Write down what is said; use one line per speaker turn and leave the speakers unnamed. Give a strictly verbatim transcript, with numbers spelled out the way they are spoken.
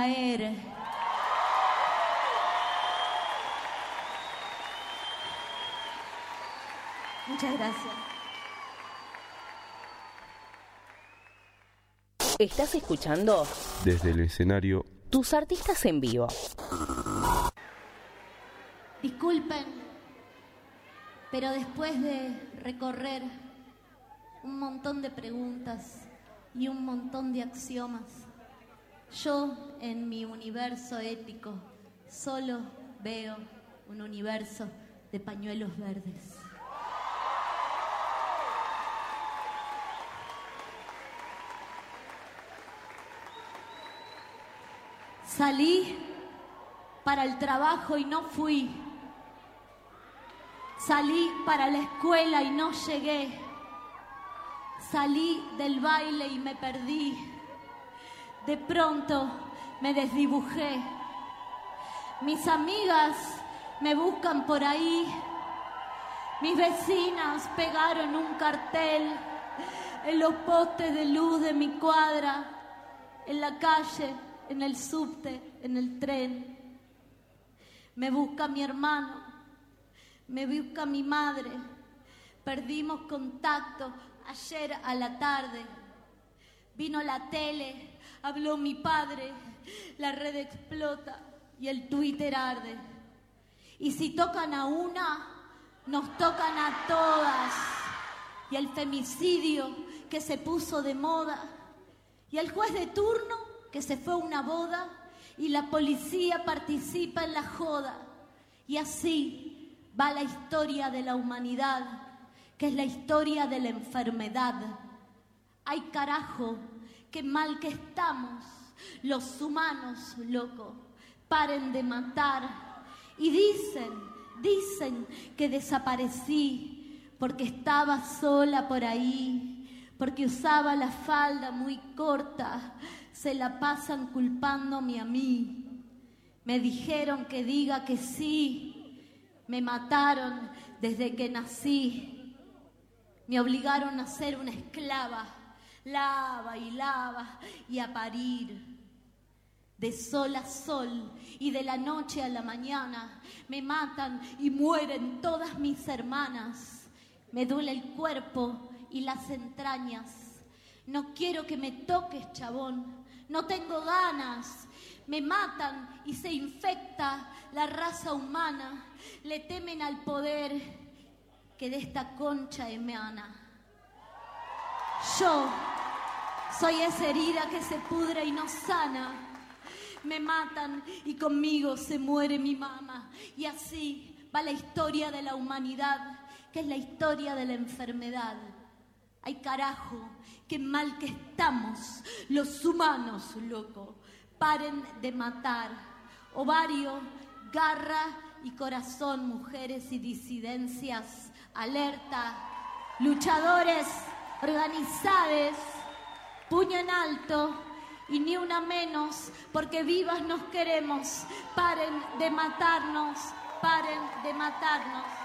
caer. Muchas gracias.
Estás escuchando
desde el escenario
Tus Artistas en Vivo.
Disculpen, pero después de recorrer un montón de preguntas y un montón de axiomas, yo en mi universo ético solo veo un universo de pañuelos verdes. Salí para el trabajo y no fui. Salí para la escuela y no llegué. Salí del baile y me perdí. De pronto me desdibujé. Mis amigas me buscan por ahí. Mis vecinas pegaron un cartel en los postes de luz de mi cuadra, en la calle, en el subte, en el tren. Me busca mi hermano, me busca mi madre. Perdimos contacto ayer a la tarde. Vino la tele, habló mi padre, la red explota y el Twitter arde. Y si tocan a una, nos tocan a todas. Y el femicidio que se puso de moda, y el juez de turno que se fue a una boda, y la policía participa en la joda. Y así va la historia de la humanidad, que es la historia de la enfermedad. Ay, carajo, qué mal que estamos, los humanos, loco, paren de matar. Y dicen, dicen que desaparecí porque estaba sola por ahí, porque usaba la falda muy corta. Se la pasan culpándome a mí. Me dijeron que diga que sí. Me mataron desde que nací. Me obligaron a ser una esclava. Lava y lava y a parir. De sol a sol y de la noche a la mañana. Me matan y mueren todas mis hermanas. Me duele el cuerpo y las entrañas. No quiero que me toques, chabón. No tengo ganas, me matan y se infecta la raza humana. Le temen al poder que de esta concha emana. Yo soy esa herida que se pudre y no sana. Me matan y conmigo se muere mi mamá. Y así va la historia de la humanidad, que es la historia de la enfermedad. Ay, carajo, qué mal que estamos, los humanos, loco. Paren de matar. Ovario, garra y corazón, mujeres y disidencias. Alerta, luchadores, organizades, puño en alto y ni una menos, porque vivas nos queremos. Paren de matarnos, paren de matarnos.